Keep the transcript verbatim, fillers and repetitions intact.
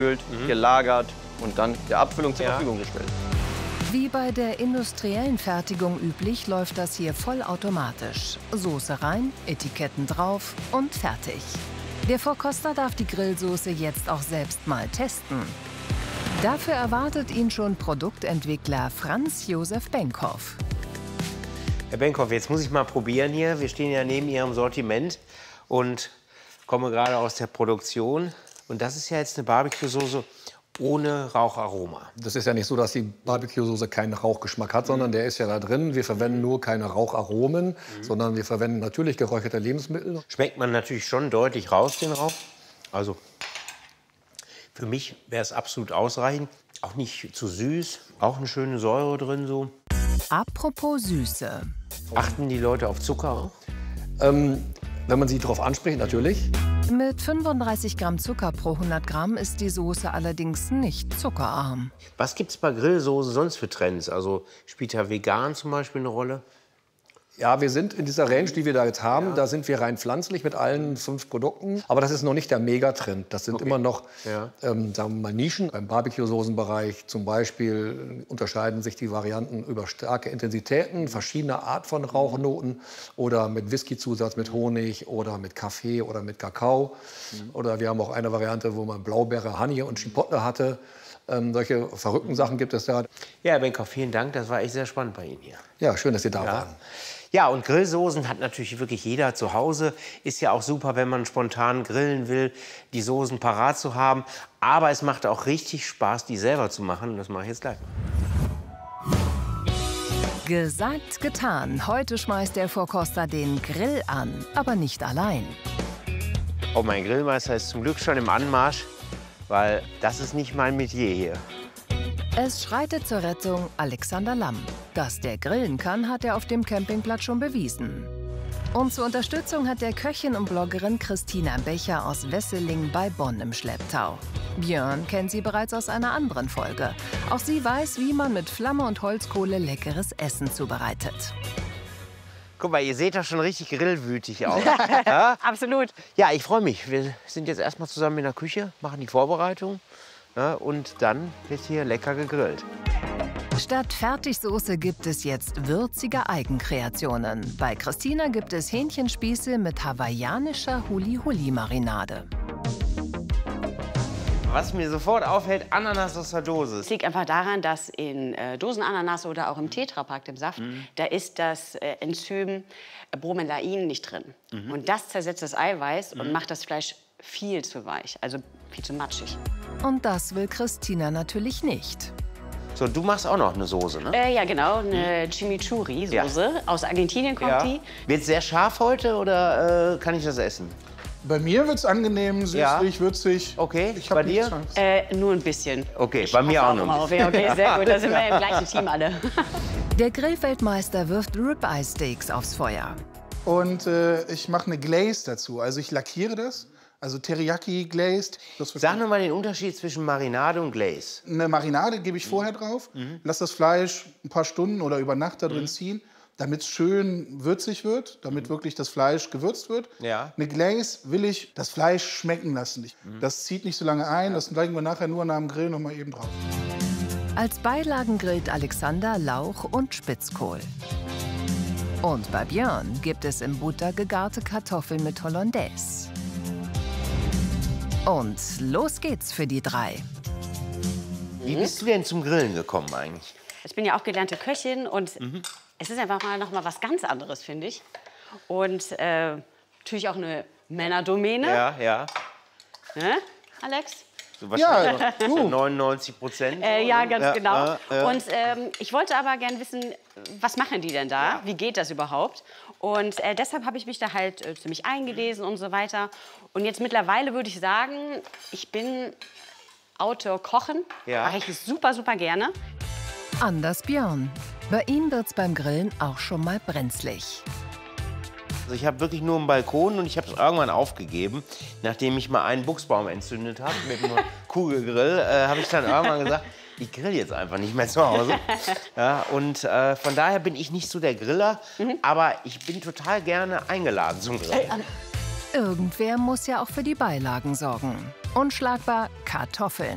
mhm. gelagert und dann der Abfüllung zur ja. Verfügung gestellt. Wie bei der industriellen Fertigung üblich, läuft das hier vollautomatisch. Soße rein, Etiketten drauf und fertig. Der Vorkoster darf die Grillsoße jetzt auch selbst mal testen. Dafür erwartet ihn schon Produktentwickler Franz Josef Benkhoff. Herr Benkhoff, jetzt muss ich mal probieren hier. Wir stehen ja neben Ihrem Sortiment und kommen gerade aus der Produktion. Und das ist ja jetzt eine Barbecue-Soße ohne Raucharoma. Das ist ja nicht so, dass die Barbecue-Soße keinen Rauchgeschmack hat, sondern der ist ja da drin. Wir verwenden nur keine Raucharomen, mhm. sondern wir verwenden natürlich geräucherte Lebensmittel. Schmeckt man natürlich schon deutlich raus, den Rauch. Also für mich wäre es absolut ausreichend. Auch nicht zu süß, auch eine schöne Säure drin so. Apropos Süße. Achten die Leute auf Zucker auch? Ähm, wenn man sie darauf anspricht, natürlich. Mit fünfunddreißig Gramm Zucker pro hundert Gramm ist die Soße allerdings nicht zuckerarm. Was gibt es bei Grillsoßen sonst für Trends? Also spielt ja vegan zum Beispiel eine Rolle? Ja, wir sind in dieser Range, die wir da jetzt haben, ja. da sind wir rein pflanzlich mit allen fünf Produkten. Aber das ist noch nicht der Megatrend. Das sind okay. immer noch, ja. ähm, sagen wir mal, Nischen. Beim Barbecue-Soßenbereich zum Beispiel unterscheiden sich die Varianten über starke Intensitäten, verschiedene Art von Rauchnoten oder mit Whisky-Zusatz, mit Honig oder mit Kaffee oder mit Kakao. Mhm. Oder wir haben auch eine Variante, wo man Blaubeere, Honey und Chipotle hatte. Ähm, solche verrückten Sachen gibt es da. Ja, Herr Benkhoff, vielen Dank. Das war echt sehr spannend bei Ihnen hier. Ja, schön, dass Sie da ja. waren. Ja, und Grillsoßen hat natürlich wirklich jeder zu Hause. Ist ja auch super, wenn man spontan grillen will, die Soßen parat zu haben. Aber es macht auch richtig Spaß, die selber zu machen. Und das mache ich jetzt gleich mal. Gesagt, getan. Heute schmeißt der Vorkoster den Grill an, aber nicht allein. Oh, mein Grillmeister ist zum Glück schon im Anmarsch, weil das ist nicht mein Metier hier. Es schreitet zur Rettung Alexander Lamm. Dass der grillen kann, hat er auf dem Campingplatz schon bewiesen. Und zur Unterstützung hat der Köchin und Bloggerin Christina Becher aus Wesseling bei Bonn im Schlepptau. Björn kennt sie bereits aus einer anderen Folge. Auch sie weiß, wie man mit Flamme und Holzkohle leckeres Essen zubereitet. Guck mal, ihr seht doch schon richtig grillwütig aus. Ja? Absolut. Ja, ich freue mich. Wir sind jetzt erstmal zusammen in der Küche, machen die Vorbereitung. Ja, und dann wird hier lecker gegrillt. Statt Fertigsoße gibt es jetzt würzige Eigenkreationen. Bei Christina gibt es Hähnchenspieße mit hawaiianischer Huli-Huli-Marinade. Was mir sofort auffällt, Ananas aus der Dose. Es liegt einfach daran, dass in äh, Dosenananas oder auch im Tetrapack, dem Saft, mhm. da ist das äh, Enzym Bromelain nicht drin. Mhm. Und das zersetzt das Eiweiß mhm. und macht das Fleisch viel zu weich, also viel zu matschig. Und das will Christina natürlich nicht. So, du machst auch noch eine Soße, ne? Äh, ja, genau, eine Chimichurri-Soße. Ja. Aus Argentinien kommt ja. die. Wird es sehr scharf heute oder äh, kann ich das essen? Bei mir wird es angenehm, süßlich, ja. würzig. Okay, ich bei dir? Äh, nur ein bisschen. Okay, ich bei mir auch noch ein bisschen. Auf. Okay, sehr gut, da sind wir im gleichen Team alle. Der Grillweltmeister wirft Ribeye-Steaks aufs Feuer. Und äh, ich mache eine Glaze dazu, also ich lackiere das. Also Teriyaki glazed. Sag noch mal den Unterschied zwischen Marinade und Glaze. Eine Marinade gebe ich vorher drauf, mhm. lass das Fleisch ein paar Stunden oder über Nacht da drin mhm. ziehen, damit es schön würzig wird, damit mhm. wirklich das Fleisch gewürzt wird. Ja. Eine Glaze will ich das Fleisch schmecken lassen. Mhm. Das zieht nicht so lange ein, ja. das legen wir nachher nur nach dem Grill noch mal eben drauf. Als Beilagen grillt Alexander Lauch und Spitzkohl. Und bei Björn gibt es im Butter gegarte Kartoffeln mit Hollandaise. Und los geht's für die drei. Wie bist du denn zum Grillen gekommen eigentlich? Ich bin ja auch gelernte Köchin und mhm. es ist einfach mal noch mal was ganz anderes, finde ich. Und äh, natürlich auch eine Männerdomäne. Ja, ja. Ne, Alex? So wahrscheinlich ja, so neunundneunzig Prozent. Äh, ja, ganz ja, genau. Ja, ja. Und ähm, ich wollte aber gerne wissen, was machen die denn da? Ja. Wie geht das überhaupt? Und äh, deshalb habe ich mich da halt äh, ziemlich eingelesen und so weiter. Und jetzt mittlerweile würde ich sagen, ich bin Outdoor kochen. Ja. Mache ich super, super gerne. Anders Björn. Bei ihm wird's beim Grillen auch schon mal brenzlig. Also ich habe wirklich nur einen Balkon und ich habe es irgendwann aufgegeben. Nachdem ich mal einen Buchsbaum entzündet habe mit einem Kugelgrill, äh, habe ich dann irgendwann gesagt, ich grill jetzt einfach nicht mehr zu Hause. Ja, und äh, von daher bin ich nicht so der Griller, mhm. aber ich bin total gerne eingeladen zum Grillen. Irgendwer muss ja auch für die Beilagen sorgen. Unschlagbar Kartoffeln.